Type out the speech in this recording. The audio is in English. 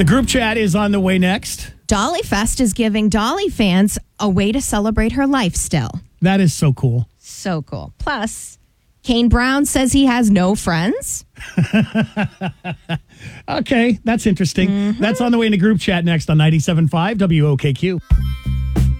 The group chat is on the way next. Dolly Fest is giving Dolly fans a way to celebrate her life still. That is so cool. So cool. Plus, Kane Brown says he has no friends. Okay, that's interesting. That's on the way in the group chat next on 97.5 WOKQ.